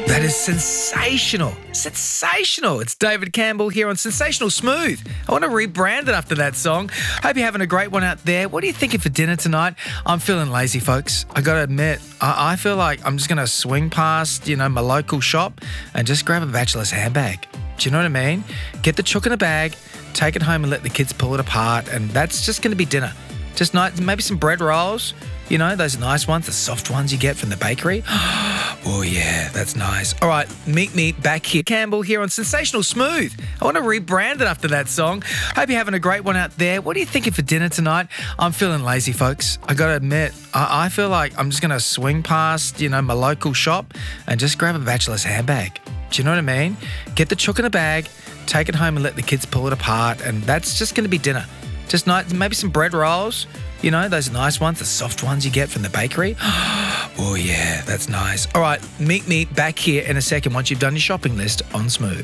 That is sensational. Sensational. It's David Campbell here on Sensational Smooth. I want to rebrand it after that song. Hope you're having a great one out there. What are you thinking for dinner tonight? I'm feeling lazy, folks. I got to admit, I feel like I'm just going to swing past, my local shop and just grab a bachelor's handbag. Do you know what I mean? Get the chook in a bag, take it home and let the kids pull it apart, and that's just going to be dinner. Just maybe some bread rolls, those nice ones, the soft ones you get from the bakery. Oh, yeah, that's nice. All right, meet me back here. Campbell here on Sensational Smooth. I want to rebrand it after that song. Hope you're having a great one out there. What are you thinking for dinner tonight? I'm feeling lazy, folks. I got to admit, I feel like I'm just going to swing past, my local shop and just grab a bachelor's handbag. Do you know what I mean? Get the chook in a bag, take it home and let the kids pull it apart, and that's just going to be dinner. Just maybe some bread rolls, those nice ones, the soft ones you get from the bakery. Oh, yeah, that's nice. All right, meet me back here in a second once you've done your shopping list on Smooth.